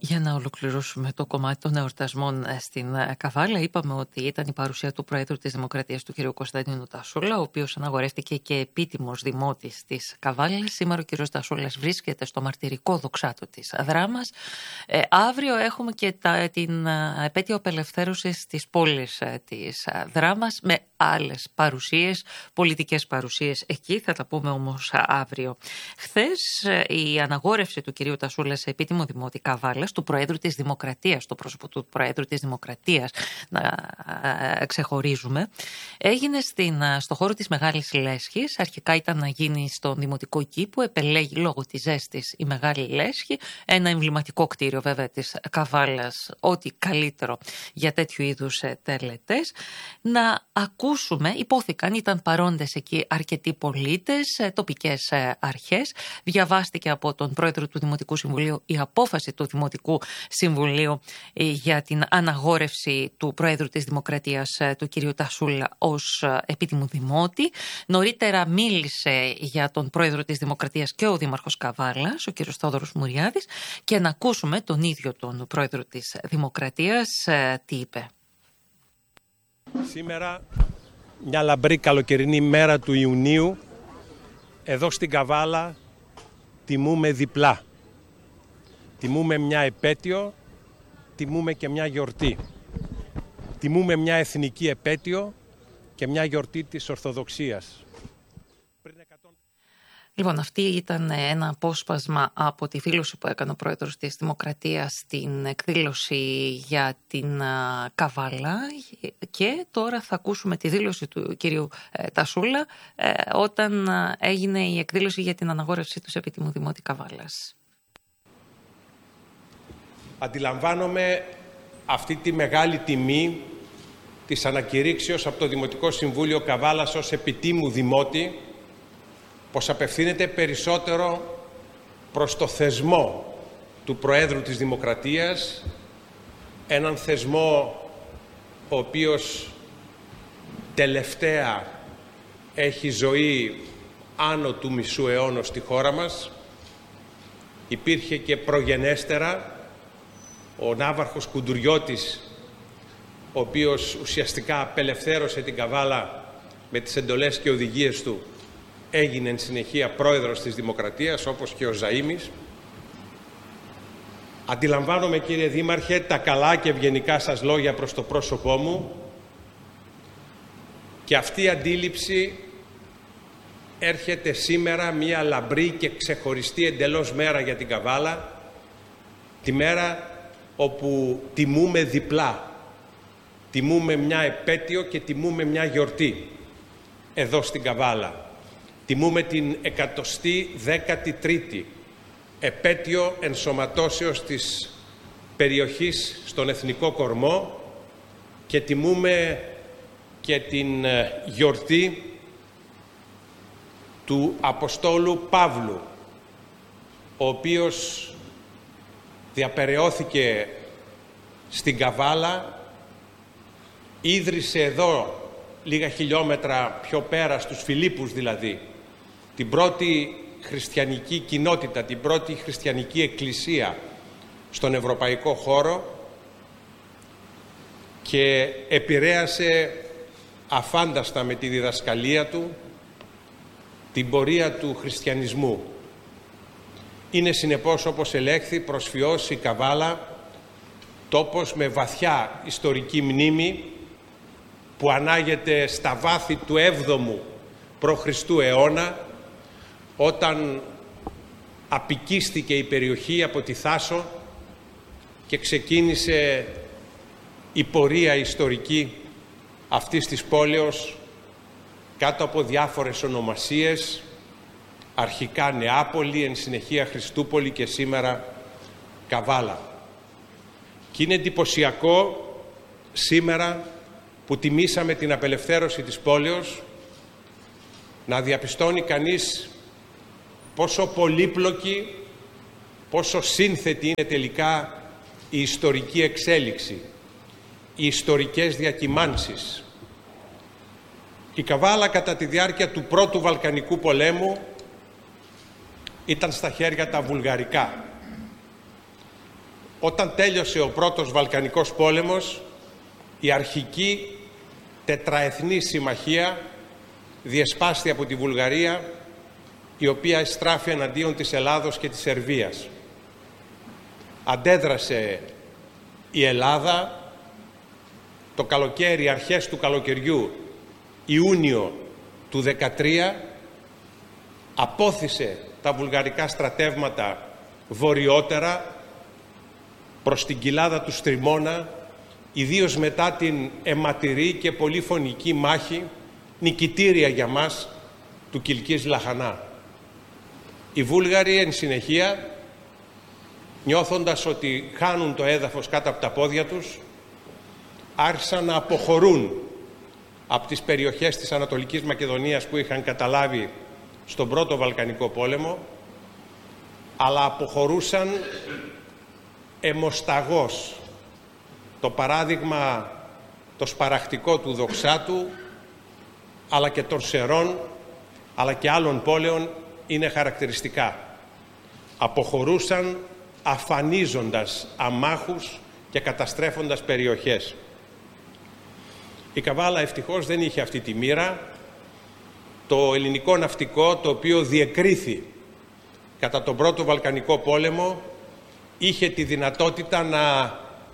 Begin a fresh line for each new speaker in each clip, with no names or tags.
Για να ολοκληρώσουμε το κομμάτι των εορτασμών στην Καβάλα, είπαμε ότι ήταν η παρουσία του Προέδρου της Δημοκρατίας, του κ. Κωνσταντίνου Τασούλα, ο οποίος αναγορεύτηκε και επίτιμος δημότης της Καβάλας. Σήμερα ο κ. Τασούλας βρίσκεται στο μαρτυρικό δοξάτο της Δράμας. Αύριο έχουμε και την επέτειο απελευθέρωσης της πόλης της Δράμας με άλλες παρουσίες, πολιτικές παρουσίες εκεί. Θα τα πούμε όμως αύριο. Χθες η αναγόρευση του κ. Τασούλα σε επίτιμο δημότη Καβάλας, του Προέδρου της Δημοκρατίας, το πρόσωπο του Προέδρου της Δημοκρατίας, να ξεχωρίζουμε, έγινε στο χώρο της Μεγάλης Λέσχης. Αρχικά ήταν να γίνει στον Δημοτικό Κήπο, επελέγει λόγω της ζέστης η Μεγάλη Λέσχη, ένα εμβληματικό κτίριο βέβαια της Καβάλας, ό,τι καλύτερο για τέτοιου είδους τελετές. Να ακούσουμε, υπόθηκαν, ήταν παρόντες εκεί αρκετοί πολίτες, τοπικές αρχές. Διαβάστηκε από τον Πρόεδρο του Δημοτικού Συμβουλίου η απόφαση του Δημοτικού Συμβουλίου για την αναγόρευση του Προέδρου της Δημοκρατίας, του κ. Τασούλα, ως επίτιμου δημότη. Νωρίτερα μίλησε για τον Πρόεδρο της Δημοκρατίας και ο Δήμαρχος Καβάλας, ο κ. Θόδωρος Μουριάδης, και να ακούσουμε τον ίδιο τον Πρόεδρο της Δημοκρατίας τι είπε.
Σήμερα, μια λαμπρή καλοκαιρινή μέρα του Ιουνίου, εδώ στην Καβάλα τιμούμε διπλά. Τιμούμε μια επέτειο, τιμούμε και μια γιορτή. Τιμούμε μια εθνική επέτειο και μια γιορτή της Ορθοδοξίας.
Λοιπόν, αυτή ήταν ένα απόσπασμα από τη δήλωση που έκανε ο Πρόεδρος της Δημοκρατίας στην εκδήλωση για την Καβάλα, και τώρα θα ακούσουμε τη δήλωση του κυρίου Τασούλα όταν έγινε η εκδήλωση για την αναγόρευσή του επίτιμου δημότη Καβάλας.
Αντιλαμβάνομαι αυτή τη μεγάλη τιμή της ανακηρύξεως από το Δημοτικό Συμβούλιο Καβάλας ως επιτίμου δημότη, πως απευθύνεται περισσότερο προς το θεσμό του Προέδρου της Δημοκρατίας, έναν θεσμό ο οποίος τελευταία έχει ζωή άνω του μισού αιώνα στη χώρα μας. Υπήρχε και προγενέστερα ο Ναύαρχος Κουντουριώτης, ο οποίος ουσιαστικά απελευθέρωσε την Καβάλα με τις εντολές και οδηγίες του, έγινε εν συνεχεία πρόεδρος της Δημοκρατίας, όπως και ο Ζαΐμις. Αντιλαμβάνομαι, κύριε Δήμαρχε, τα καλά και ευγενικά σας λόγια προς το πρόσωπό μου, και αυτή η αντίληψη έρχεται σήμερα μια λαμπρή και ξεχωριστή εντελώς μέρα για την Καβάλα, τη μέρα όπου τιμούμε διπλά. Τιμούμε μια επέτειο και τιμούμε μια γιορτή εδώ στην Καβάλα. Τιμούμε την 113η επέτειο ενσωματώσεως της περιοχής στον Εθνικό Κορμό, και τιμούμε και την γιορτή του Αποστόλου Παύλου, ο οποίος διαπεραιώθηκε στην Καβάλα, ίδρυσε εδώ λίγα χιλιόμετρα πιο πέρα, στους Φιλίππους δηλαδή, την πρώτη χριστιανική κοινότητα, την πρώτη χριστιανική εκκλησία στον ευρωπαϊκό χώρο, και επηρέασε αφάνταστα με τη διδασκαλία του την πορεία του χριστιανισμού. Είναι συνεπώς, όπως ελέγχθη, προσφυώς η Καβάλα τόπος με βαθιά ιστορική μνήμη, που ανάγεται στα βάθη του 7ου π.Χ. αιώνα, όταν απικίστηκε η περιοχή από τη Θάσο και ξεκίνησε η πορεία ιστορική αυτής της πόλεως κάτω από διάφορες ονομασίες, αρχικά Νεάπολη, εν συνεχεία Χριστούπολη και σήμερα Καβάλα. Και είναι εντυπωσιακό σήμερα που τιμήσαμε την απελευθέρωση της πόλεως να διαπιστώνει κανείς πόσο πολύπλοκη, πόσο σύνθετη είναι τελικά η ιστορική εξέλιξη, οι ιστορικές διακυμάνσεις. Η Καβάλα κατά τη διάρκεια του Πρώτου Βαλκανικού Πολέμου ήταν στα χέρια τα βουλγαρικά. Όταν τέλειωσε ο πρώτος Βαλκανικός πόλεμος, η αρχική τετραεθνή συμμαχία διεσπάστη από τη Βουλγαρία, η οποία εστράφη εναντίον της Ελλάδος και της Σερβίας. Αντέδρασε η Ελλάδα το καλοκαίρι, αρχές του καλοκαιριού, Ιούνιο του 2013, απόθυσε τα βουλγαρικά στρατεύματα βορειότερα προς την κοιλάδα του Στριμώνα, ιδίως μετά την αιματηρή και πολυφωνική μάχη, νικητήρια για μας, του Κιλκής Λαχανά. Οι Βούλγαροι εν συνεχεία, νιώθοντας ότι χάνουν το έδαφος κάτω από τα πόδια τους, άρχισαν να αποχωρούν από τις περιοχές της Ανατολικής Μακεδονίας που είχαν καταλάβει στον πρώτο Βαλκανικό πόλεμο, αλλά αποχωρούσαν αιμοσταγώς. Το παράδειγμα το σπαραχτικό του Δοξάτου, αλλά και των Σερών, αλλά και άλλων πόλεων είναι χαρακτηριστικά. Αποχωρούσαν αφανίζοντας αμάχους και καταστρέφοντας περιοχές. Η Καβάλα ευτυχώς δεν είχε αυτή τη μοίρα. Το ελληνικό ναυτικό, το οποίο διεκρίθη κατά τον πρώτο Βαλκανικό πόλεμο, είχε τη δυνατότητα να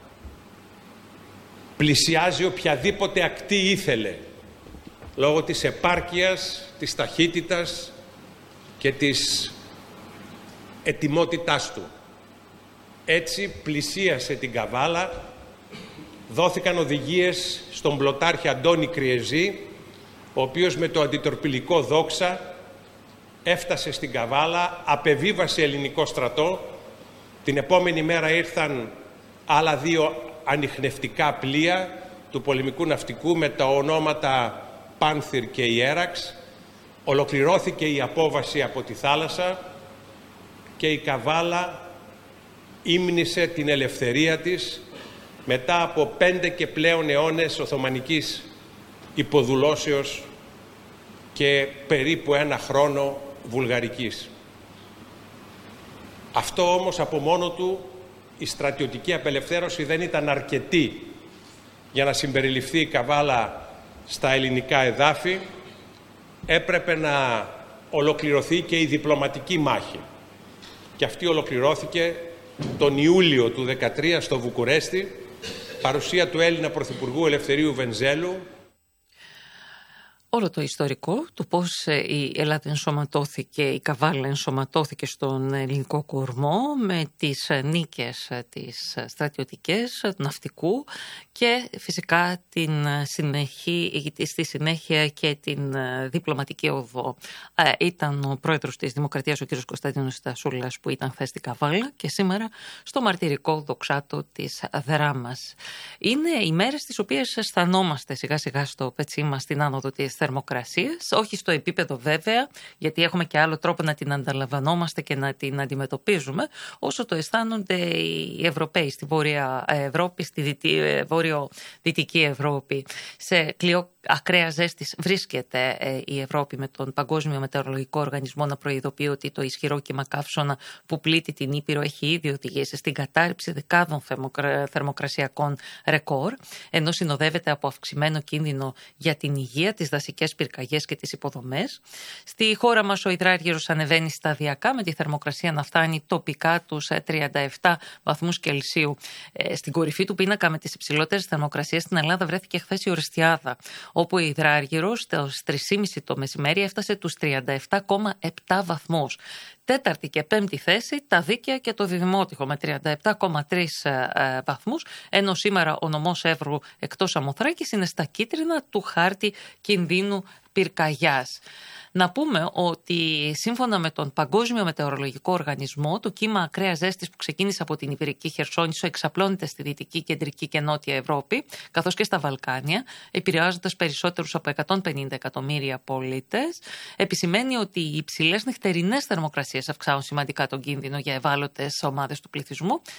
πλησιάζει οποιαδήποτε ακτή ήθελε, λόγω της επάρκειας, της ταχύτητας και της ετοιμότητάς του. Έτσι πλησίασε την Καβάλα, δόθηκαν οδηγίες στον πλωτάρχη Αντώνη Κριεζή, ο οποίος με το αντιτορπιλικό Δόξα έφτασε στην Καβάλα, απεβίβασε ελληνικό στρατό. Την επόμενη μέρα ήρθαν άλλα δύο ανιχνευτικά πλοία του πολεμικού ναυτικού με τα ονόματα Πάνθυρ και Ιέραξ. Ολοκληρώθηκε η απόβαση από τη θάλασσα και η Καβάλα ύμνησε την ελευθερία της μετά από 5 και πλέον αιώνες Οθωμανικής υποδουλώσεως και περίπου 1 χρόνο βουλγαρικής. Αυτό όμως από μόνο του, η στρατιωτική απελευθέρωση δεν ήταν αρκετή για να συμπεριληφθεί η Καβάλα στα ελληνικά εδάφη. Έπρεπε να ολοκληρωθεί και η διπλωματική μάχη. Και αυτή ολοκληρώθηκε τον Ιούλιο του 2013 στο Βουκουρέστι, παρουσία του Έλληνα Πρωθυπουργού Ελευθερίου Βενιζέλου.
Όλο το ιστορικό του πώς η Ελλάδα ενσωματώθηκε, η Καβάλα ενσωματώθηκε στον ελληνικό κορμό με τις νίκες τις στρατιωτικές, του ναυτικού και φυσικά στη συνέχεια και την διπλωματική οδό. Ήταν ο πρόεδρος της Δημοκρατίας, ο κ. Κωνσταντίνος Στασούλας, που ήταν χθες στην Καβάλα και σήμερα στο μαρτυρικό Δοξάτο της Δράμας. Είναι οι μέρες τις οποίες αισθανόμαστε σιγά σιγά στο πετσί μας στην άνοδο της θερμοκρασίας, όχι στο επίπεδο βέβαια, γιατί έχουμε και άλλο τρόπο να την ανταλαμβανόμαστε και να την αντιμετωπίζουμε, όσο το αισθάνονται οι Ευρωπαίοι στη Βόρεια Ευρώπη, στη Βορειοδυτική Ευρώπη. Σε κλειό ακραία ζέστης βρίσκεται η Ευρώπη, με τον Παγκόσμιο Μετεωρολογικό Οργανισμό να προειδοποιεί ότι το ισχυρό κύμα καύσωνα που πλήττει την Ήπειρο έχει ήδη οδηγήσει στην κατάρριψη δεκάδων θερμοκρασιακών ρεκόρ, ενώ συνοδεύεται από αυξημένο κίνδυνο για την υγεία, τις δασικές πυρκαγιές και τις υποδομές. Στη χώρα μας ο υδράργυρος ανεβαίνει σταδιακά, με τη θερμοκρασία να φτάνει τοπικά τους 37 βαθμούς Κελσίου. Στην κορυφή του πίνακα με τις υψηλότερες θερμοκρασίες στην Ελλάδα βρέθηκε χθες η Ορεστιάδα, όπου ο υδράργυρος στις 3.30 το μεσημέρι έφτασε τους 37,7 βαθμούς. Τέταρτη και πέμπτη θέση τα Δίκαια και το Διδημότυχο με 37,3 βαθμούς, ενώ σήμερα ο νομός Εύρου εκτός Αμοθράκης είναι στα κίτρινα του χάρτη κινδύνου πυρκαγιάς. Να πούμε ότι σύμφωνα με τον Παγκόσμιο Μετεωρολογικό Οργανισμό, το κύμα ακραίας ζέστης που ξεκίνησε από την Ιππηρική Χερσόνησο εξαπλώνεται στη Δυτική, Κεντρική και Νότια Ευρώπη, καθώς και στα Βαλκάνια, επηρεάζοντας περισσότερους από 150 εκατομμύρια πολίτες. Επισημαίνει ότι οι υψηλές νυχτερινές θερμοκρασίες αυξάνουν σημαντικά τον κίνδυνο για ευάλωτες ομάδες του πληθυσμού,